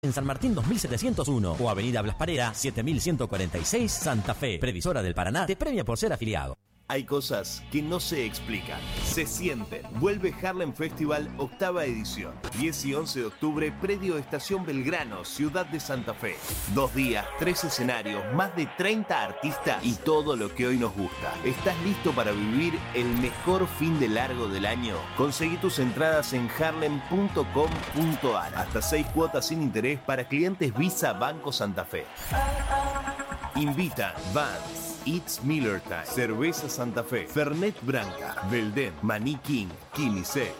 En San Martín 2701 o Avenida Blas Parera 7146 Santa Fe. Previsora del Paraná te premia por ser afiliado. Hay cosas que no se explican, se sienten. Vuelve Harlem Festival, 8ª edición. 10 y 11 de octubre, predio Estación Belgrano, Ciudad de Santa Fe. 2 días, 3 escenarios, más de 30 artistas y todo lo que hoy nos gusta. ¿Estás listo para vivir el mejor fin de largo del año? Conseguí tus entradas en harlem.com.ar. Hasta 6 cuotas sin interés para clientes Visa Banco Santa Fe. Invita Vans, It's Miller Time, Cerveza Santa Fe, Fernet Branca, Belden, Maní King, Quimisex.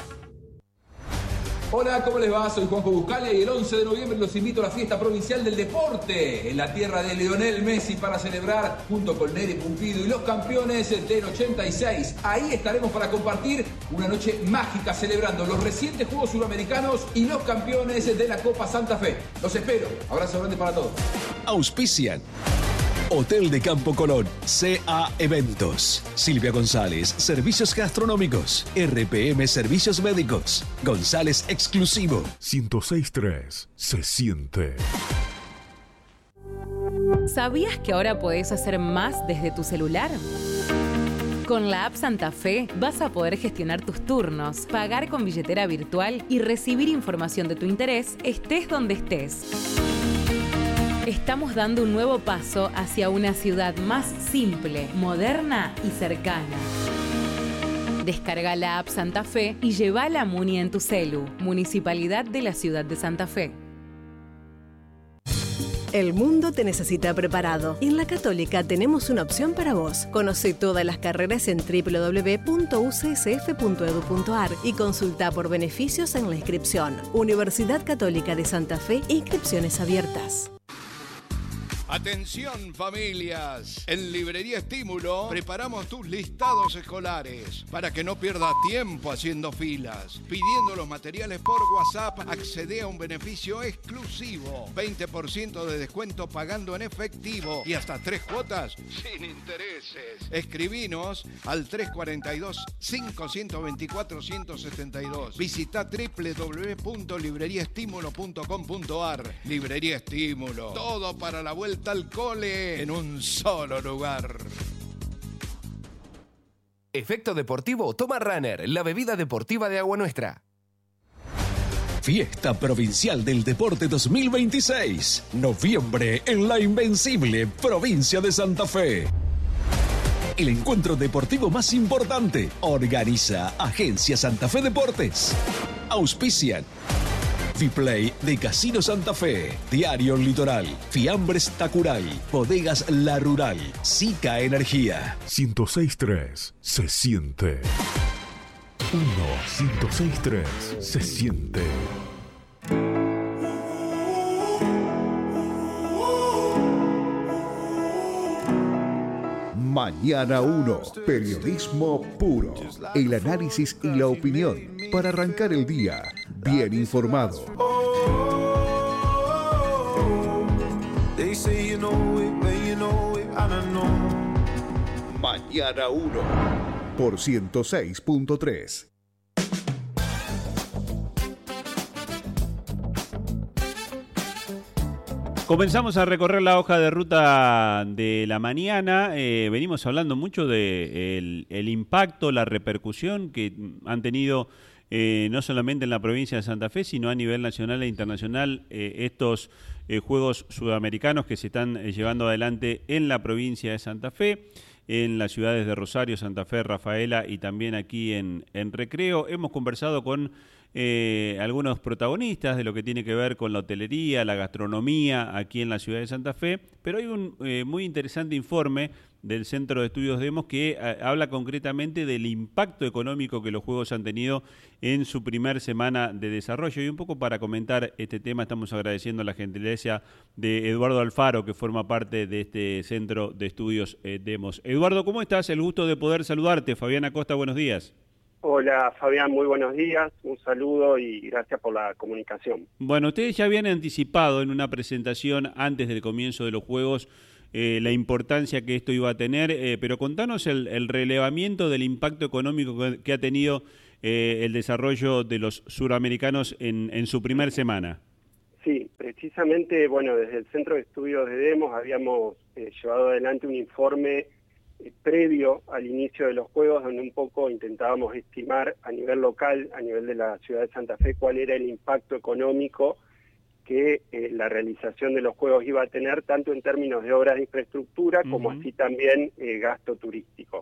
Hola, ¿cómo les va? Soy Juanjo Buscalia y el 11 de noviembre los invito a la fiesta provincial del deporte en la tierra de Lionel Messi para celebrar junto con Neri Pumpido y los campeones del 86. Ahí estaremos para compartir una noche mágica celebrando los recientes Juegos Suramericanos y los campeones de la Copa Santa Fe. Los espero. Abrazo grande para todos. Auspician Hotel de Campo Colón, CA Eventos, Silvia González, Servicios Gastronómicos, RPM Servicios Médicos, González Exclusivo. 106.3 se siente. ¿Sabías que ahora podés hacer más desde tu celular? Con la app Santa Fe vas a poder gestionar tus turnos, pagar con billetera virtual y recibir información de tu interés, estés donde estés. Estamos dando un nuevo paso hacia una ciudad más simple, moderna y cercana. Descarga la app Santa Fe y lleva la Muni en tu celu. Municipalidad de la Ciudad de Santa Fe. El mundo te necesita preparado y en la Católica tenemos una opción para vos. Conoce todas las carreras en www.ucsf.edu.ar y consulta por beneficios en la inscripción. Universidad Católica de Santa Fe, inscripciones abiertas. Atención familias, en Librería Estímulo preparamos tus listados escolares para que no pierdas tiempo haciendo filas. Pidiendo los materiales por WhatsApp, accede a un beneficio exclusivo, 20% de descuento pagando en efectivo y hasta 3 cuotas sin intereses. Escribinos al 342-524-172. Visita www.libreriaestimulo.com.ar. Librería Estímulo, todo para la vuelta al cole en un solo lugar. Efecto Deportivo Toma Runner, la bebida deportiva de Agua Nuestra. Fiesta Provincial del Deporte 2026. Noviembre en la Invencible, provincia de Santa Fe. El encuentro deportivo más importante. Organiza Agencia Santa Fe Deportes. Auspician Viplay de Casino Santa Fe, Diario Litoral, Fiambres Tacuray, Bodegas La Rural, Sica Energía. 106.3 se siente. 106.3 se siente. Mañana 1, periodismo puro. El análisis y la opinión para arrancar el día bien informado. Mañana 1 por 106.3. Comenzamos a recorrer la hoja de ruta de la mañana. Venimos hablando mucho de el impacto, la repercusión que han tenido no solamente en la provincia de Santa Fe, sino a nivel nacional e internacional estos Juegos Sudamericanos que se están llevando adelante en la provincia de Santa Fe, en las ciudades de Rosario, Santa Fe, Rafaela y también aquí en Recreo. Hemos conversado con algunos protagonistas de lo que tiene que ver con la hotelería, la gastronomía aquí en la ciudad de Santa Fe, pero hay un muy interesante informe del Centro de Estudios Demos que habla concretamente del impacto económico que los Juegos han tenido en su primer semana de desarrollo. Y un poco para comentar este tema estamos agradeciendo la gentileza de Eduardo Alfaro, que forma parte de este Centro de Estudios Demos. Eduardo, ¿cómo estás? El gusto de poder saludarte. Fabián Acosta, buenos días. Hola Fabián, muy buenos días, un saludo y gracias por la comunicación. Bueno, ustedes ya habían anticipado en una presentación antes del comienzo de los Juegos la importancia que esto iba a tener, pero contanos el relevamiento del impacto económico que ha tenido el desarrollo de los suramericanos en su primer semana. Sí, precisamente, bueno, desde el Centro de Estudios de Demos habíamos llevado adelante un informe previo al inicio de los Juegos, donde un poco intentábamos estimar a nivel local, a nivel de la ciudad de Santa Fe, cuál era el impacto económico que la realización de los Juegos iba a tener, tanto en términos de obras de infraestructura como así también gasto turístico.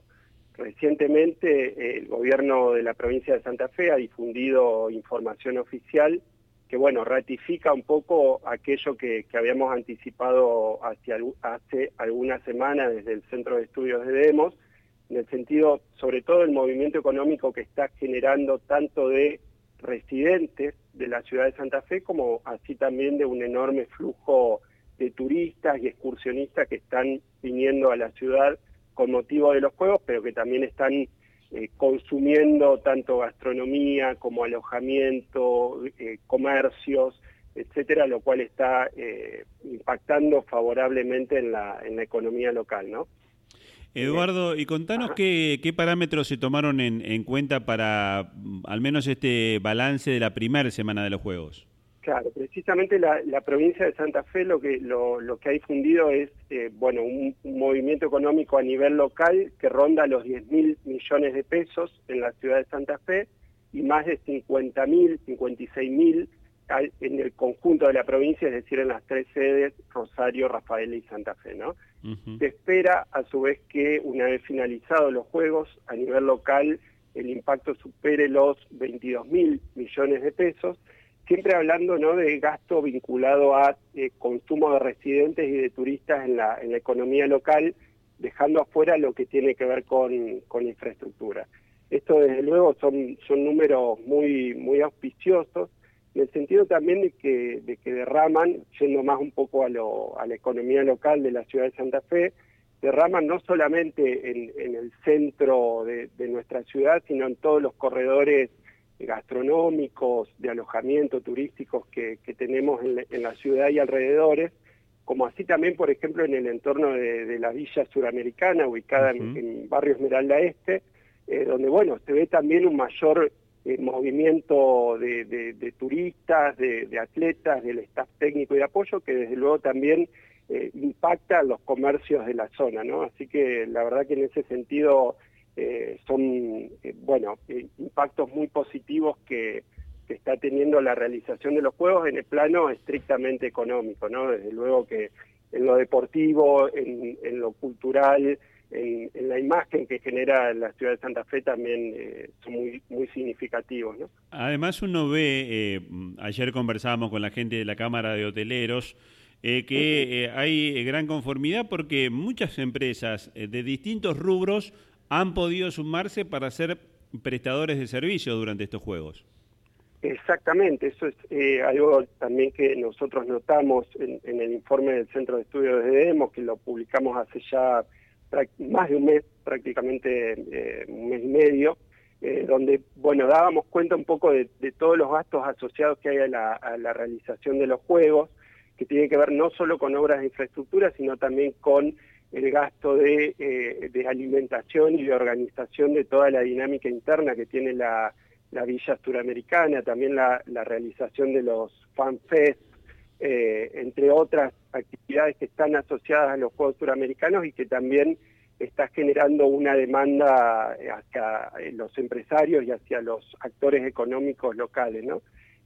Recientemente el gobierno de la provincia de Santa Fe ha difundido información oficial que, bueno, ratifica un poco aquello que habíamos anticipado hace algunas semanas desde el Centro de Estudios de Demos, en el sentido, sobre todo, el movimiento económico que está generando tanto de residentes de la ciudad de Santa Fe como así también de un enorme flujo de turistas y excursionistas que están viniendo a la ciudad con motivo de los Juegos, pero que también están consumiendo tanto gastronomía como alojamiento, comercios, etcétera, lo cual está impactando favorablemente en la economía local, ¿no? Eduardo, y contanos qué parámetros se tomaron en cuenta para al menos este balance de la primera semana de los Juegos. Claro, precisamente la provincia de Santa Fe lo que ha difundido es bueno, un movimiento económico a nivel local que ronda los 10.000 millones de pesos en la ciudad de Santa Fe y más de 50.000, 56.000 en el conjunto de la provincia, es decir, en las tres sedes, Rosario, Rafaela y Santa Fe, ¿no? Se espera, a su vez, que una vez finalizados los Juegos, a nivel local, el impacto supere los 22.000 millones de pesos, siempre hablando, ¿no?, de gasto vinculado a consumo de residentes y de turistas en la economía local, dejando afuera lo que tiene que ver con infraestructura. Esto, desde luego, son números muy auspiciosos, en el sentido también de que derraman, yendo más un poco a la economía local de la ciudad de Santa Fe, derraman no solamente en el centro de nuestra ciudad, sino en todos los corredores gastronómicos, de alojamiento turísticos que tenemos en la ciudad y alrededores, como así también, por ejemplo, en el entorno de la Villa Suramericana, ubicada en Barrio Esmeralda Este, donde, bueno, se ve también un mayor movimiento de turistas, de atletas, del staff técnico y de apoyo, que desde luego también impacta a los comercios de la zona, ¿no? Así que la verdad que en ese sentido son, bueno, impactos muy positivos que está teniendo la realización de los Juegos en el plano estrictamente económico, ¿no? Desde luego que en lo deportivo, en lo cultural, en la imagen que genera la ciudad de Santa Fe también son muy significativos, ¿no? Además uno ve, ayer conversábamos con la gente de la Cámara de Hoteleros, que hay gran conformidad porque muchas empresas de distintos rubros han podido sumarse para ser prestadores de servicios durante estos Juegos. Exactamente, eso es algo también que nosotros notamos en el informe del Centro de Estudios de Demos, que lo publicamos hace ya más de un mes, prácticamente un mes y medio, donde, bueno, dábamos cuenta un poco de todos los gastos asociados que hay a la realización de los Juegos, que tiene que ver no solo con obras de infraestructura, sino también con el gasto de alimentación y de organización de toda la dinámica interna que tiene la Villa Suramericana, también la realización de los FanFest, entre otras actividades que están asociadas a los Juegos Suramericanos y que también está generando una demanda hacia los empresarios y hacia los actores económicos locales, ¿no?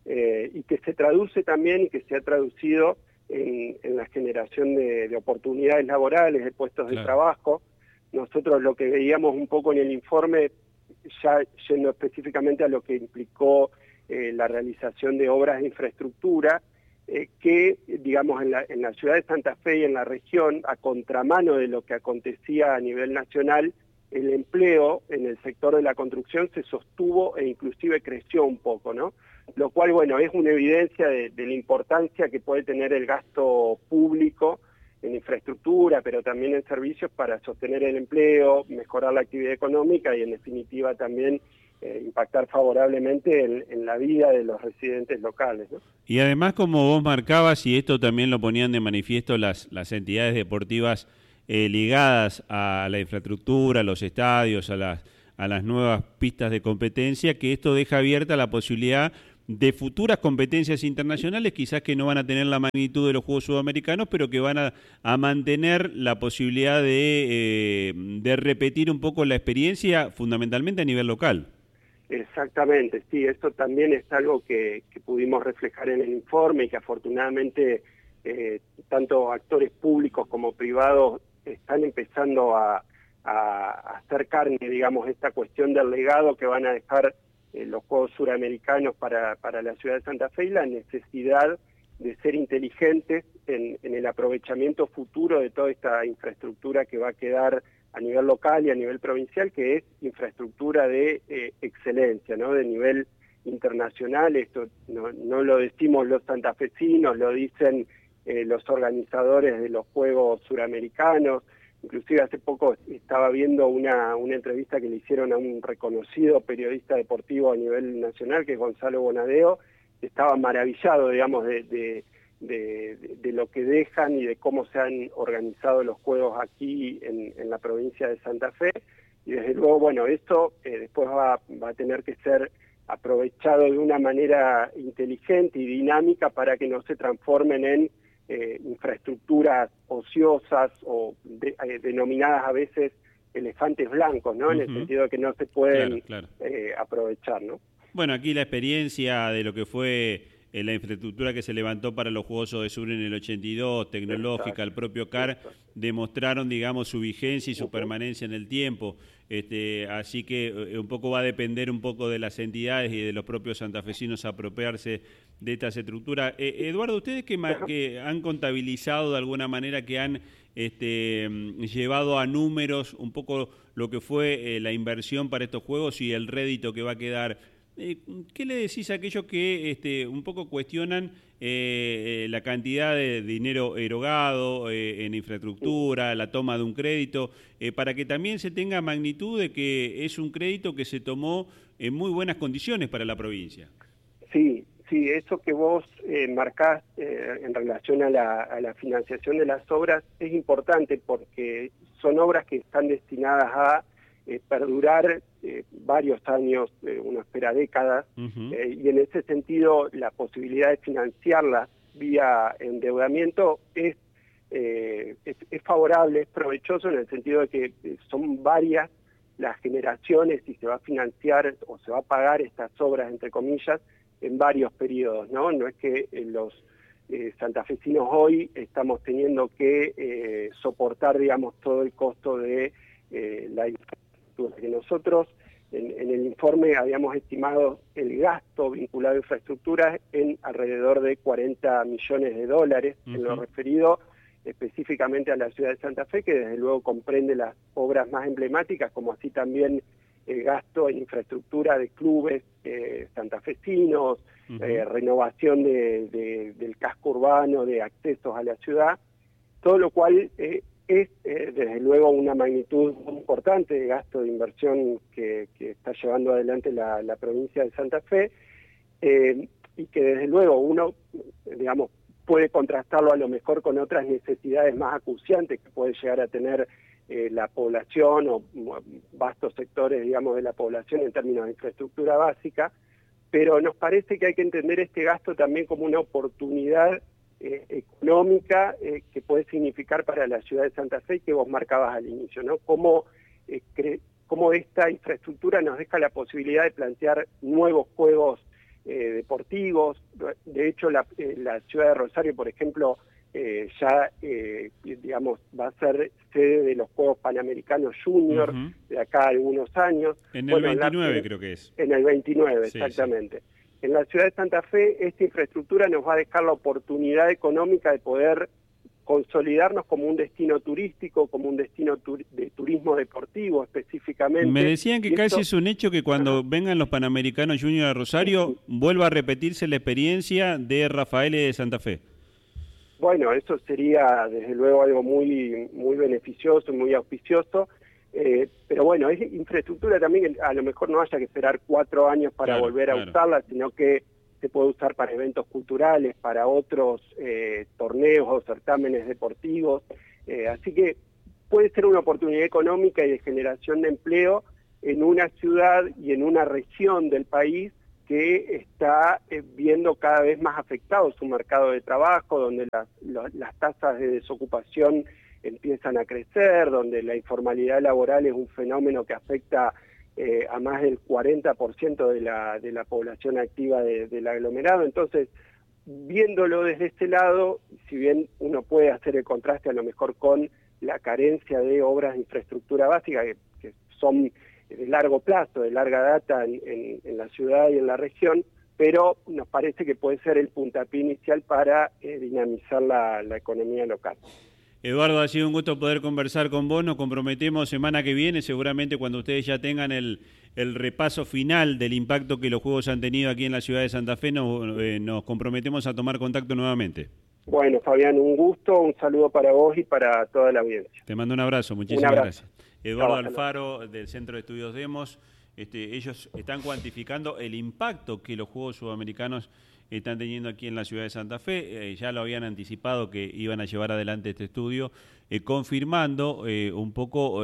Y que se traduce también y que se ha traducido en la generación de oportunidades laborales, de puestos de trabajo. Nosotros lo que veíamos un poco en el informe, ya yendo específicamente a lo que implicó la realización de obras de infraestructura, que, digamos, en la ciudad de Santa Fe y en la región, a contramano de lo que acontecía a nivel nacional, el empleo en el sector de la construcción se sostuvo e inclusive creció un poco, ¿no? Lo cual, bueno, es una evidencia de la importancia que puede tener el gasto público en infraestructura, pero también en servicios para sostener el empleo, mejorar la actividad económica y, en definitiva, también impactar favorablemente en la vida de los residentes locales, ¿no? Y además, como vos marcabas, y esto también lo ponían de manifiesto las entidades deportivas ligadas a la infraestructura, a los estadios, a las nuevas pistas de competencia, que esto deja abierta la posibilidad de futuras competencias internacionales, quizás que no van a tener la magnitud de los Juegos Sudamericanos, pero que van a mantener la posibilidad de repetir un poco la experiencia, fundamentalmente a nivel local. Exactamente, sí, eso también es algo que pudimos reflejar en el informe y que afortunadamente tanto actores públicos como privados están empezando a hacer carne, digamos, esta cuestión del legado que van a dejar los Juegos Suramericanos para la ciudad de Santa Fe y la necesidad de ser inteligentes en el aprovechamiento futuro de toda esta infraestructura que va a quedar a nivel local y a nivel provincial, que es infraestructura de excelencia, ¿no? De nivel internacional. Esto no lo decimos los santafesinos, lo dicen los organizadores de los Juegos Suramericanos. Inclusive hace poco estaba viendo una entrevista que le hicieron a un reconocido periodista deportivo a nivel nacional, que es Gonzalo Bonadeo. Estaba maravillado, digamos, de lo que dejan y de cómo se han organizado los Juegos aquí en la provincia de Santa Fe. Y desde luego, bueno, esto después va a tener que ser aprovechado de una manera inteligente y dinámica para que no se transformen en infraestructuras ociosas o denominadas a veces elefantes blancos, ¿no? En el sentido de que no se pueden aprovechar, ¿no? Bueno, aquí la experiencia de lo que fue la infraestructura que se levantó para los Juegos Odesur en el 82, tecnológica, el propio CAR, demostraron, digamos, su vigencia y su permanencia en el tiempo. Así que un poco va a depender un poco de las entidades y de los propios santafesinos apropiarse de estas estructuras. Eduardo, ustedes que han contabilizado de alguna manera, que han llevado a números un poco lo que fue la inversión para estos Juegos y el rédito que va a quedar, ¿qué le decís a aquellos que un poco cuestionan la cantidad de dinero erogado en infraestructura, la toma de un crédito, para que también se tenga magnitud de que es un crédito que se tomó en muy buenas condiciones para la provincia? Sí, eso que vos marcás en relación a la financiación de las obras es importante, porque son obras que están destinadas a perdurar varios años, uno espera décadas, y en ese sentido la posibilidad de financiarlas vía endeudamiento es favorable, es provechoso, en el sentido de que son varias las generaciones y se va a financiar o se va a pagar estas obras, entre comillas, en varios periodos, ¿no? No es que los santafesinos hoy estamos teniendo que soportar, digamos, todo el costo de la infraestructura. Que nosotros en el informe habíamos estimado el gasto vinculado a infraestructuras en alrededor de $40 millones, en lo referido específicamente a la ciudad de Santa Fe, que desde luego comprende las obras más emblemáticas, como así también el gasto en infraestructura de clubes santafesinos, renovación del casco urbano, de accesos a la ciudad, todo lo cual es desde luego una magnitud muy importante de gasto de inversión que está llevando adelante la provincia de Santa Fe, y que desde luego uno, digamos, puede contrastarlo a lo mejor con otras necesidades más acuciantes que puede llegar a tener la población o vastos sectores, digamos, de la población en términos de infraestructura básica, pero nos parece que hay que entender este gasto también como una oportunidad económica que puede significar para la ciudad de Santa Fe, que vos marcabas al inicio, ¿no? Cómo esta infraestructura nos deja la posibilidad de plantear nuevos juegos deportivos. De hecho, la ciudad de Rosario, por ejemplo, digamos, va a ser sede de los Juegos Panamericanos Junior de acá a algunos años. En el 29 creo que es. En el 29, sí, exactamente. Sí. En la ciudad de Santa Fe, esta infraestructura nos va a dejar la oportunidad económica de poder consolidarnos como un destino turístico, como un destino de turismo deportivo específicamente. Me decían que casi es un hecho que cuando vengan los Panamericanos Junior a Rosario, vuelva a repetirse la experiencia de Rafael de Santa Fe. Bueno, eso sería desde luego algo muy, muy beneficioso, muy auspicioso. Pero bueno, es infraestructura también que a lo mejor no haya que esperar 4 años para volver a usarla, sino que se puede usar para eventos culturales, para otros torneos o certámenes deportivos. Así que puede ser una oportunidad económica y de generación de empleo en una ciudad y en una región del país que está viendo cada vez más afectado su mercado de trabajo, donde las tasas de desocupación empiezan a crecer, donde la informalidad laboral es un fenómeno que afecta a más del 40% de la población activa del aglomerado. Entonces, viéndolo desde este lado, si bien uno puede hacer el contraste a lo mejor con la carencia de obras de infraestructura básica que son de largo plazo, de larga data en la ciudad y en la región, pero nos parece que puede ser el puntapié inicial para dinamizar la economía local. Eduardo, ha sido un gusto poder conversar con vos. Nos comprometemos semana que viene, seguramente cuando ustedes ya tengan el repaso final del impacto que los Juegos han tenido aquí en la ciudad de Santa Fe, nos comprometemos a tomar contacto nuevamente. Bueno, Fabián, un gusto, un saludo para vos y para toda la audiencia. Te mando un abrazo, muchísimas gracias. Eduardo Alfaro, del Centro de Estudios Demos. Ellos están cuantificando el impacto que los Juegos Sudamericanos están teniendo aquí en la ciudad de Santa Fe. Ya lo habían anticipado que iban a llevar adelante este estudio, confirmando un poco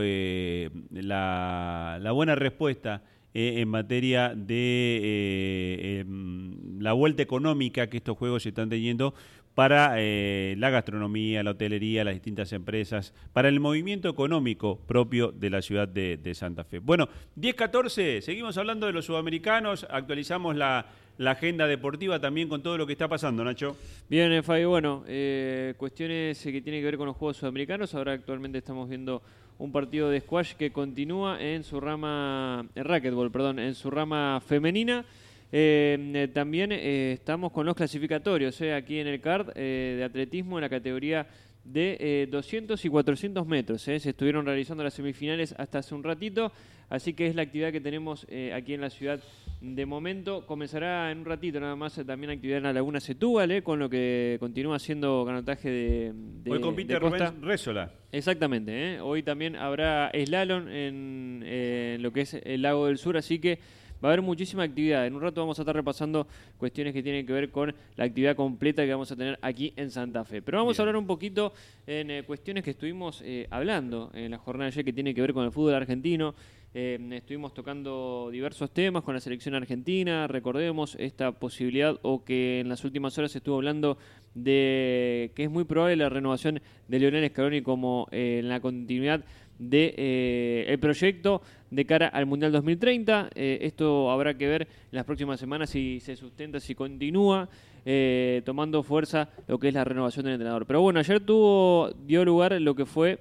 la buena respuesta en materia de la vuelta económica que estos Juegos están teniendo para la gastronomía, la hotelería, las distintas empresas, para el movimiento económico propio de la ciudad de Santa Fe. Bueno, 10:14, seguimos hablando de los sudamericanos, actualizamos la agenda deportiva también con todo lo que está pasando, Nacho. Bien, Fabi, bueno, cuestiones que tienen que ver con los Juegos Sudamericanos. Ahora actualmente estamos viendo un partido de squash que continúa en su rama, racquetball, perdón, en su rama femenina. También estamos con los clasificatorios aquí en el CART de atletismo en la categoría de 200 y 400 metros. Se estuvieron realizando las semifinales hasta hace un ratito, así que es la actividad que tenemos aquí en la ciudad de momento. Comenzará en un ratito nada más también actividad en la Laguna Setúbal, con lo que continúa siendo canotaje de hoy compite Rubén Rézola. Exactamente, hoy también habrá slalom en lo que es el Lago del Sur, así que va a haber muchísima actividad. En un rato vamos a estar repasando cuestiones que tienen que ver con la actividad completa que vamos a tener aquí en Santa Fe. Pero vamos a hablar un poquito en cuestiones que estuvimos hablando en la jornada de ayer que tiene que ver con el fútbol argentino. Estuvimos tocando diversos temas con la selección argentina. Recordemos esta posibilidad, o que en las últimas horas se estuvo hablando de que es muy probable la renovación de Lionel Scaloni como en la continuidad de el proyecto de cara al Mundial 2030. Esto habrá que ver en las próximas semanas si se sustenta, si continúa tomando fuerza lo que es la renovación del entrenador. Pero bueno, ayer dio lugar lo que fue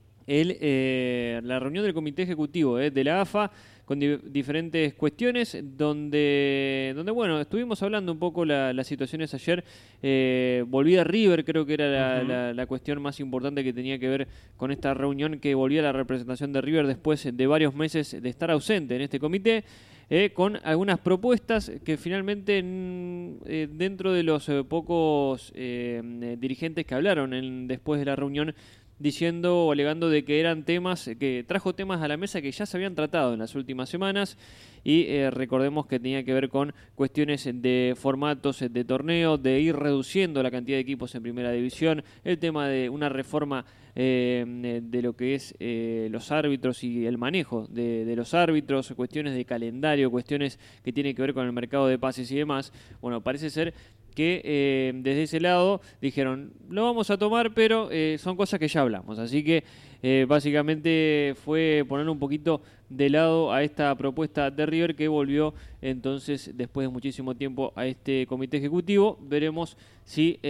la reunión del comité ejecutivo de la AFA con diferentes cuestiones donde bueno, estuvimos hablando un poco las situaciones ayer. Volvía River, creo que era la cuestión más importante que tenía que ver con esta reunión, que volvía la representación de River después de varios meses de estar ausente en este comité, con algunas propuestas que finalmente dentro de los pocos dirigentes que hablaron después de la reunión, diciendo o alegando de que eran temas, que trajo temas a la mesa que ya se habían tratado en las últimas semanas, y recordemos que tenía que ver con cuestiones de formatos de torneo, de ir reduciendo la cantidad de equipos en primera división, el tema de una reforma de lo que es los árbitros y el manejo de los árbitros, cuestiones de calendario, cuestiones que tienen que ver con el mercado de pases y demás. Bueno, parece ser que desde ese lado dijeron, lo vamos a tomar, pero son cosas que ya hablamos. Así que básicamente fue poner un poquito de lado a esta propuesta de River, que volvió entonces después de muchísimo tiempo a este comité ejecutivo. Veremos si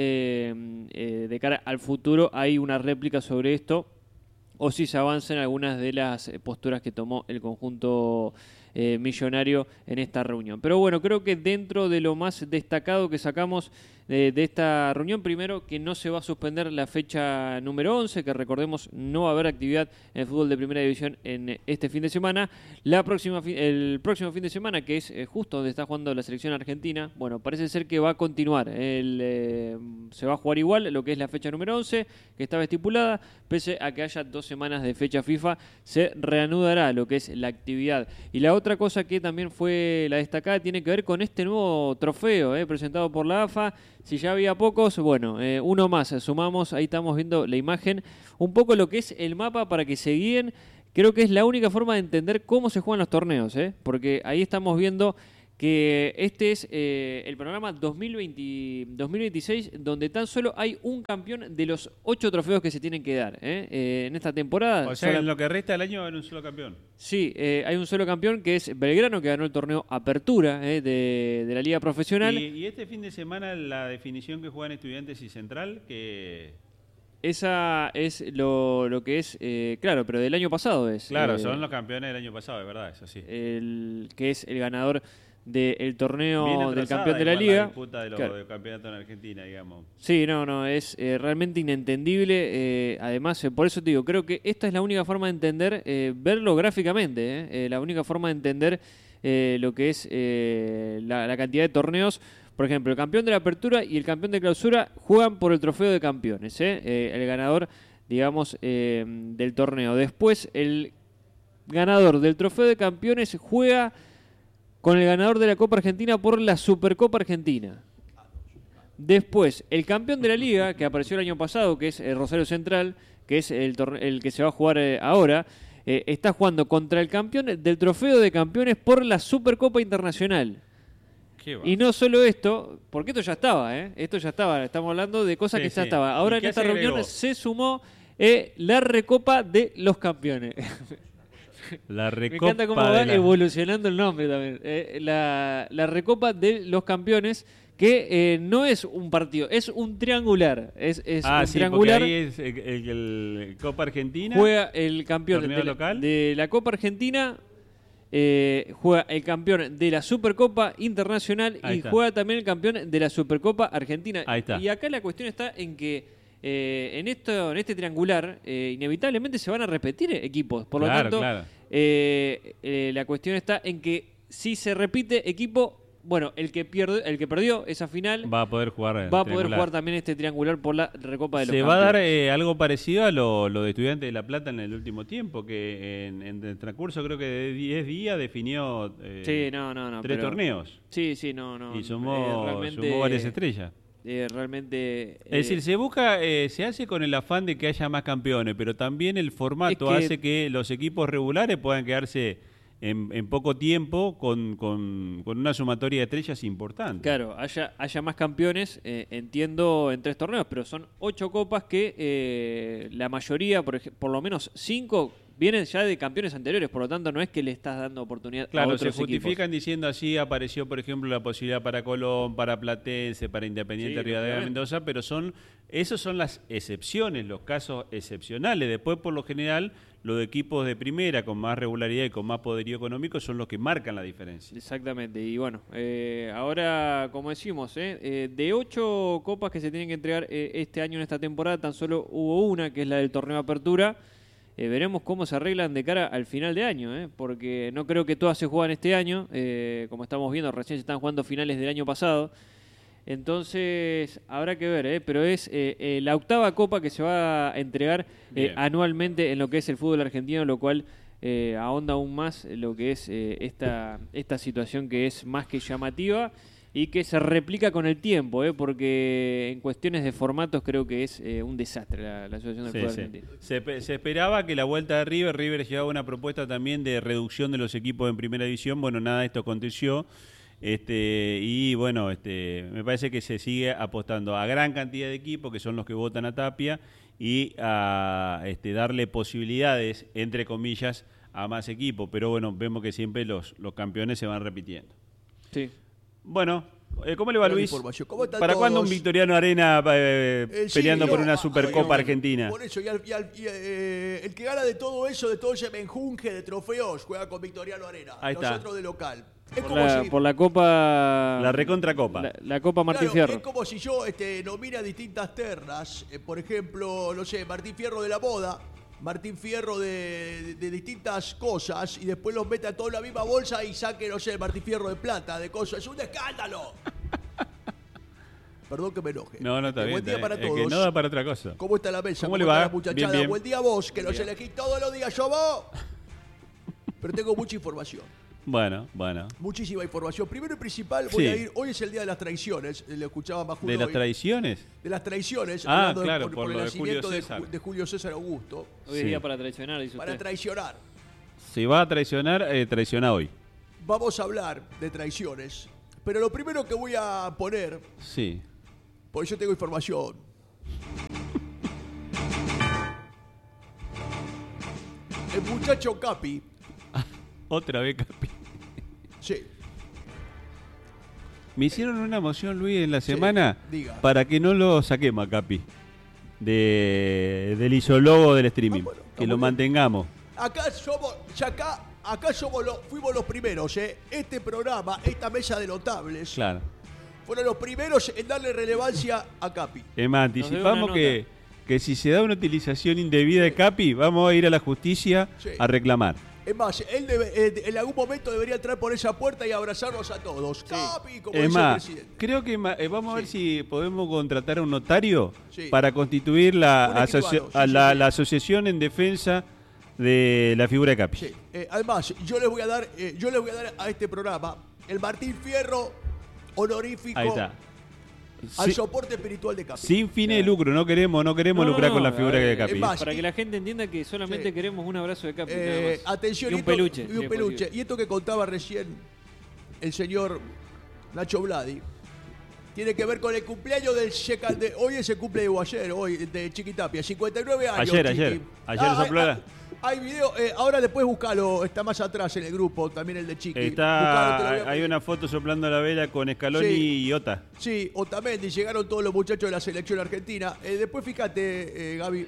de cara al futuro hay una réplica sobre esto, o si se avanza en algunas de las posturas que tomó el conjunto millonario en esta reunión. Pero bueno, creo que dentro de lo más destacado que sacamos de esta reunión, primero que no se va a suspender la fecha número 11, que recordemos no va a haber actividad en el fútbol de primera división en este fin de semana. El próximo fin de semana, que es justo donde está jugando la selección argentina, bueno, parece ser que va a continuar. Se va a jugar igual lo que es la fecha número 11, que estaba estipulada, pese a que haya 2 semanas de fecha FIFA, se reanudará lo que es la actividad. Y la otra cosa que también fue la destacada tiene que ver con este nuevo trofeo presentado por la AFA. Si ya había pocos, bueno, uno más sumamos. Ahí estamos viendo la imagen, un poco lo que es el mapa para que se guíen. Creo que es la única forma de entender cómo se juegan los torneos, porque ahí estamos viendo que este es el programa 2026, donde tan solo hay un campeón de los 8 trofeos que se tienen que dar en esta temporada. O sea, en lo que resta del año va a haber un solo campeón. Sí, hay un solo campeón que es Belgrano, que ganó el torneo Apertura de la Liga Profesional. Y este fin de semana la definición que juegan Estudiantes y Central, que... Esa es lo que es, claro, pero del año pasado es. Claro, son los campeones del año pasado, es verdad, eso sí. Que es el ganador del torneo del campeón de la Liga. La disputa de los campeonatos en Argentina, digamos. Sí, no, es realmente inentendible. Además, por eso te digo, creo que esta es la única forma de entender, verlo gráficamente, la única forma de entender lo que es la cantidad de torneos. Por ejemplo, el campeón de la Apertura y el campeón de Clausura juegan por el trofeo de campeones, el ganador, digamos, del torneo. Después, el ganador del trofeo de campeones juega con el ganador de la Copa Argentina por la Supercopa Argentina. Después, el campeón de la Liga, que apareció el año pasado, que es Rosario Central, que es el que se va a jugar ahora, está jugando contra el campeón del trofeo de campeones por la Supercopa Internacional. Y no solo esto, porque esto ya estaba, estamos hablando de cosas que ya estaba. Ahora en esta reunión se sumó la Recopa de los Campeones. La Recopa. Me encanta cómo va evolucionando el nombre también. La Recopa de los Campeones, que no es un partido, es un triangular. Es un triangular. Ahí es el Copa Argentina. Juega el campeón de la Copa Argentina. Juega el campeón de la Supercopa Internacional y juega también el campeón de la Supercopa Argentina. Y acá la cuestión está en que en este triangular inevitablemente se van a repetir equipos. Por lo tanto, la cuestión está en que si se repite equipo, bueno, el que perdió esa final va a poder jugar también este triangular por la Recopa de los Campeones. Se Campeones. va a dar algo parecido a lo de Estudiantes de La Plata en el último tiempo, que en el transcurso creo que de 10 días definió 3 torneos. Sí, y sumó varias estrellas. Realmente... es decir, se hace con el afán de que haya más campeones, pero también el formato hace que los equipos regulares puedan quedarse en poco tiempo con una sumatoria de estrellas importante. Claro, haya más campeones, entiendo, en 3 torneos, pero son 8 copas que la mayoría, por lo menos 5, vienen ya de campeones anteriores, por lo tanto no es que le estás dando oportunidad a otros se justifican equipos. Diciendo así, apareció por ejemplo la posibilidad para Colón, para Platense, para Independiente Rivadavia de Mendoza, pero esos son las excepciones, los casos excepcionales. Después, por lo general, los de equipos de primera con más regularidad y con más poderío económico son los que marcan la diferencia. Exactamente, y bueno, ahora, como decimos, de 8 copas que se tienen que entregar este año en esta temporada, tan solo hubo una, que es la del torneo Apertura. Veremos cómo se arreglan de cara al final de año, porque no creo que todas se juegan este año, como estamos viendo, recién se están jugando finales del año pasado. Entonces, habrá que ver, pero es la 8ª copa que se va a entregar anualmente en lo que es el fútbol argentino, lo cual ahonda aún más lo que es esta situación que es más que llamativa y que se replica con el tiempo, porque en cuestiones de formatos creo que es un desastre la situación del fútbol argentino. Se esperaba que la vuelta de River llevaba una propuesta también de reducción de los equipos en primera división. Bueno, nada de esto aconteció. Y bueno, me parece que se sigue apostando a gran cantidad de equipos que son los que votan a Tapia y a darle posibilidades, entre comillas, a más equipos, pero bueno, vemos que siempre los campeones se van repitiendo. Sí. Bueno, ¿cómo le va, Luis? ¿Para todos? cuándo un Victoriano Arena peleando por una Supercopa Argentina? Por eso, el que gana de todo eso, de todo ese menjunje de trofeos, juega con Victoriano Arena. Ahí está. Nosotros de local. Por la Copa... La recontracopa. La Copa Martín Fierro. Es como si yo nomine a distintas ternas. Por ejemplo, no sé, Martín Fierro de la moda, Martín Fierro de distintas cosas, y después los mete a todos en la misma bolsa y saque, no sé, Martín Fierro de plata, de cosas. ¡Es un escándalo! Perdón que me enoje. No, está bien. Buen día para todos. Que no da para otra cosa. ¿Cómo está la mesa? ¿Cómo le va? Está la muchachada? Bien. Buen día a vos, que los elegís todos los días, yo vos. Pero tengo mucha información. Bueno. Muchísima información. Primero y principal, voy a ir. Hoy es el día de las traiciones. Le escuchaba más ¿De las traiciones? De las traiciones. Claro, por el lo de nacimiento Julio César. de Julio César Augusto. Hoy es día para traicionar, dice Para usted. traicionar. Si va a traicionar, traiciona hoy. vamos a hablar de traiciones. Pero lo primero que voy a poner, Sí. porque yo tengo información. El muchacho Capi. Otra vez, Capi. Sí. Me hicieron una moción, Luis, en la semana diga. para que no lo saquemos a Capi del isólogo del streaming. Que lo mantengamos. Acá somos, fuimos los primeros, Este programa, esta mesa de notables, Claro. fueron los primeros en darle relevancia a Capi. Es más, anticipamos que si se da una utilización indebida de Capi, vamos a ir a la justicia a reclamar. Es más, él en algún momento debería entrar por esa puerta y abrazarnos a todos. Capi, como Es dice más, el presidente. creo que vamos a ver si podemos contratar a un notario Sí. para constituir la, Un escribano, sí, la asociación en defensa de la figura de Capi. Además, yo les voy a dar a este programa el Martín Fierro honorífico Ahí está. al Sí. soporte espiritual de Capi. Sin fines de lucro, no queremos lucrar con la figura de Capi. Para que la gente entienda que solamente queremos un abrazo de Capi. nada más. Atención, y un esto- peluche. y un peluche. Y esto que contaba recién el señor Nacho Vladi tiene que ver con el cumpleaños del hoy es el cumpleaños ayer, hoy, de Chiquitapia, 59 años. Ayer Chiqui. sopló la- Hay video, ahora después buscalo, está más atrás en el grupo, también el de Chiqui. Buscalo, te lo voy a Hay pedir. una foto soplando la vela con Scaloni Sí. y Ota. Sí, Otamendi, llegaron todos los muchachos de la selección argentina. Después fíjate, Gaby.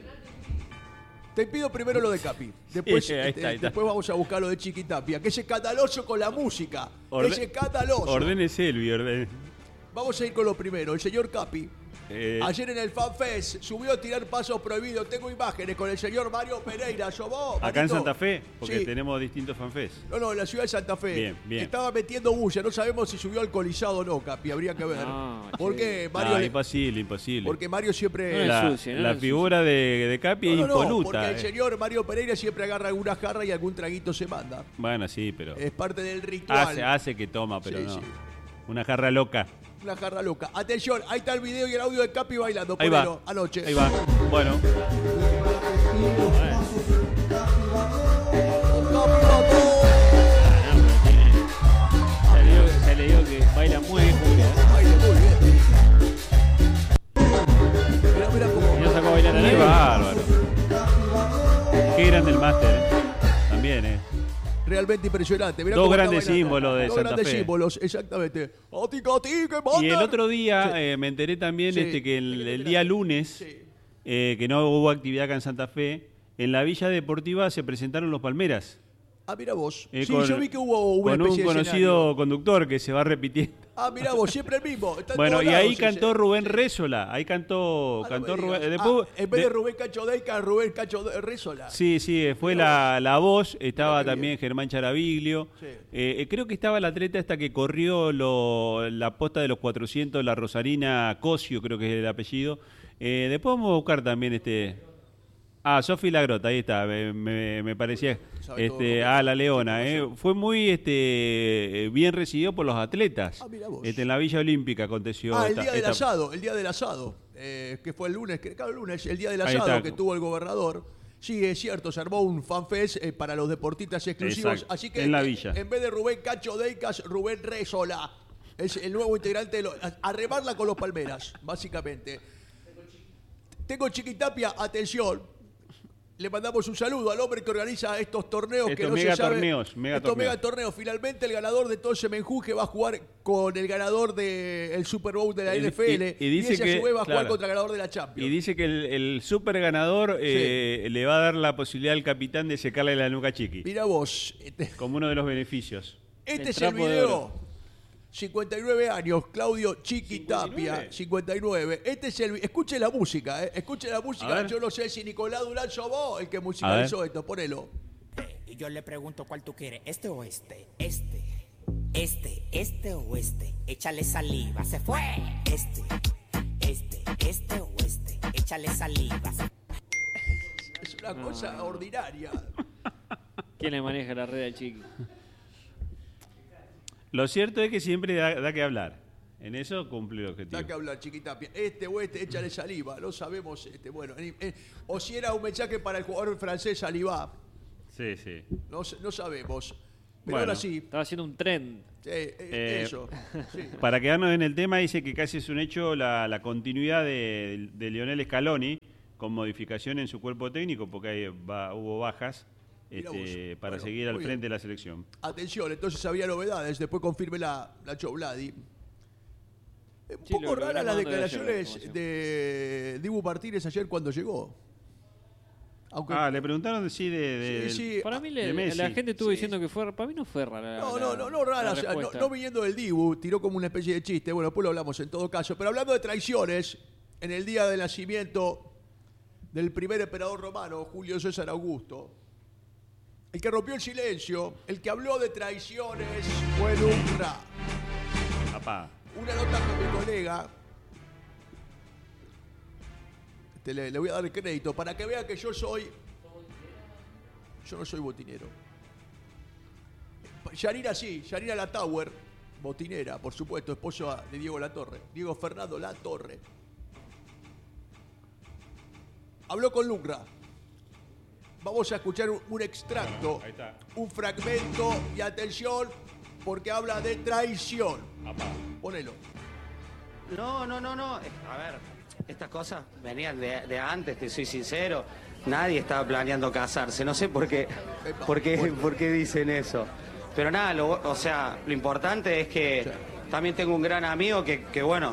Te pido primero lo de Capi. Después, Sí, ahí está. después vamos a buscar lo de Chiquitapia, que es escandaloso con la música. Orde- Es escandaloso. Ordénese, Elvi, Vamos a ir con lo primero. El señor Capi, ayer en el FanFest, subió a tirar pasos prohibidos. Tengo imágenes con el señor Mario Pereira. ¿Somos? acá en Matito? Santa Fe, porque Sí. tenemos distintos fanfest. No, en la ciudad de Santa Fe. Bien, bien. Estaba metiendo bulla. No sabemos si subió alcoholizado o no, Capi. Habría que ver. Porque Mario, Imposible. porque Mario siempre... La figura de Capi es porque impoluta. el señor Mario Pereira siempre agarra alguna jarra y algún traguito se manda. Bueno, sí, pero Es parte del ritual. hace que toma, pero Sí, no. sí. Una jarra loca. Una jarra loca. Atención, ahí está el video y el audio de Capi bailando. Ahí va. Ponelo, anoche. Ahí va. Bueno. Ya le digo que baila muy bien, Julia. Baila muy bien. Mira cómo... Y no sacó a bailar a Qué nadie. bárbaro. Qué grande el máster. También, Realmente impresionante. Mirá Dos cómo está grandes bailando. símbolos de Dos Santa grandes Fe. símbolos, exactamente. Que manda. Y el otro día me enteré también que el día lunes, que no hubo actividad acá en Santa Fe, en la Villa Deportiva se presentaron los Palmeras. Ah, mira vos. Sí, con- yo vi que hubo una con un especie de conocido escenario. conductor que se va repitiendo. Ah, mira vos, siempre el mismo. Está en Bueno, todos y ahí lados cantó ese. Rubén Rézola. Ahí cantó No me Rubén. digas. Después, en vez de Rubén Cacho Deica, Rubén Cacho Rézola. Sí, fue la voz, estaba también Germán Charaviglio. Creo que estaba la atleta esta que corrió la posta de los 400, la Rosarina Cosio, creo que es el apellido. Después vamos a buscar también Sofi Lagrota, ahí está, me parecía. La Leona, fue muy bien recibido por los atletas. Mirá vos. En la Villa Olímpica aconteció. El día del asado, que fue el lunes, el día del Ahí asado está. que tuvo el gobernador. Sí, es cierto, se armó un fanfest para los deportistas exclusivos. Exacto, Así que en la villa. en vez de Rubén Cacho Deicas, Rubén Rézola. Es el nuevo integrante a remarla con los Palmeras, básicamente. Tengo Chiquitapia, atención. Le mandamos un saludo al hombre que organiza estos torneos que Estos no mega se sabe. torneos, Estos mega torneos. mega torneos. Finalmente el ganador de todo ese menjuje va a jugar con el ganador del Super Bowl de la NFL. y dice ese a que, su vez va a jugar claro. contra el ganador de la Champions. Y dice que el super ganador le va a dar la posibilidad al capitán de secarle la nuca a Chiqui. Mira vos. Como uno de los beneficios. Este es el video. 59 años, Claudio Chiquitapia, 59. Este es el... Escuche la música, Escuche la A música. ver. Yo no sé si Nicolás Durán sos vos el que musicalizó esto. Ponelo. Y yo le pregunto cuál tú quieres, este o este, este o este. Échale saliva, se fue. Este o este. Échale saliva. Es una cosa ordinaria. ¿Quién le maneja la red al Chiqui? Lo cierto es que siempre da que hablar. En eso cumple el objetivo. Da que hablar, Chiquitapia. Este o este, échale saliva. No sabemos, bueno. O si era un mensaje para el jugador francés Saliba. Sí. No sabemos. Pero ahora sí. Estaba haciendo un trend. Eso. Sí. Para quedarnos en el tema, dice que casi es un hecho la continuidad de Lionel Scaloni con modificación en su cuerpo técnico, porque hubo bajas para seguir al frente de la selección. Atención, entonces había novedades. Después confirme la Chobladi. Un poco rara las declaraciones de Dibu Martínez ayer cuando llegó. Aunque, le preguntaron de para mí Messi. la gente estuvo diciendo que fue, para mí no fue rara. No rara, o sea, no viniendo del Dibu, tiró como una especie de chiste, bueno, después lo hablamos en todo caso, pero hablando de traiciones, en el día del nacimiento del primer emperador romano, Julio César Augusto, el que rompió el silencio, el que habló de traiciones fue Lumbra. Una nota con mi colega, le voy a dar el crédito para que vea que yo no soy botinero. Yanira sí, Yanira Latower, botinera, por supuesto, esposa de Diego Latorre, Diego Fernando Latorre. Habló con Lumbra. Vamos a escuchar un extracto, un fragmento y atención, porque habla de traición. Ponelo. No. A ver, estas cosas venían de antes, te soy sincero. Nadie estaba planeando casarse. No sé por qué dicen eso. Pero nada, lo importante es que también tengo un gran amigo que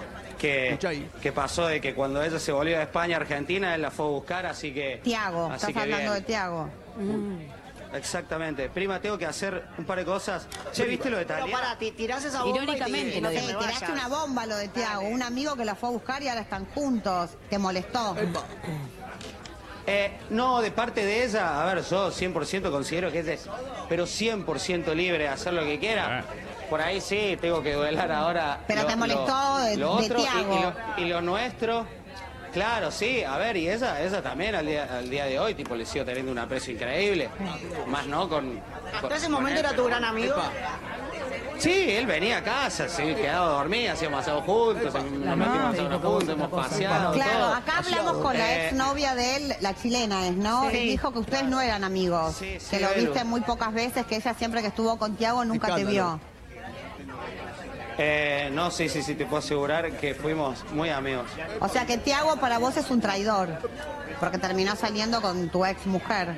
pasó de que cuando ella se volvió de España a Argentina, él la fue a buscar, así que... Tiago, estás hablando de Tiago. Exactamente. Prima, tengo que hacer un par de cosas. Che, ¿viste lo de Talía? No, para, tirás esa bomba. Irónicamente, tiraste una bomba lo de Tiago. Un amigo que la fue a buscar y ahora están juntos. ¿Te molestó? No, de parte de ella, a ver, yo 100% considero que es pero 100% libre de hacer lo que quiera. Por ahí sí, tengo que duelar ahora. Pero te molestó de Tiago. Y lo nuestro. Claro, sí, a ver, y ella también al día de hoy, tipo, le sigo teniendo un aprecio increíble. Más no con... ¿Hasta ese momento era tu gran amigo? Sí, él venía a casa, sí, quedaba a dormir, hacíamos asado juntos, nos metimos a juntos, hemos paseado. Claro, todo. acá hablamos con la exnovia de él, la chilena es, ¿no? Sí. Y dijo que ustedes no eran amigos, que lo viste muy pocas veces, que ella siempre que estuvo con Tiago nunca te vio. No, sí, te puedo asegurar que fuimos muy amigos. O sea que Tiago para vos es un traidor, porque terminó saliendo con tu ex mujer.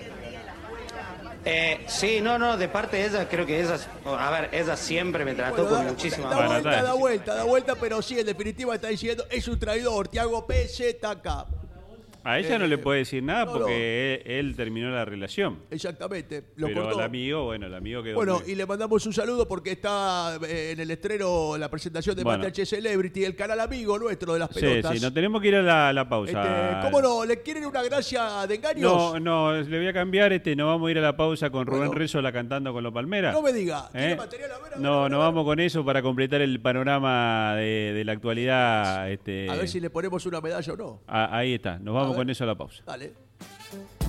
Sí, no, de parte de ella, creo que ella siempre me trató con muchísima Da vuelta, pero sí, en definitiva está diciendo, es un traidor, Tiago PZK. A ella no le puede decir nada porque él terminó la relación. Exactamente. Pero al amigo, el amigo quedó... Bueno, y le mandamos un saludo porque está en el estreno la presentación de Masterchef Celebrity, el canal amigo nuestro de las pelotas. Sí, nos tenemos que ir a la pausa. ¿Cómo no? ¿Le quieren una gracia de engaños? No, le voy a cambiar, nos vamos a ir a la pausa con Rubén Rezola cantando con los Palmeras. No me diga, ¿tiene material? Nos vamos con eso para completar el panorama de la actualidad. A ver si le ponemos una medalla o no. Ahí está, nos vamos con eso a la pausa. Dale.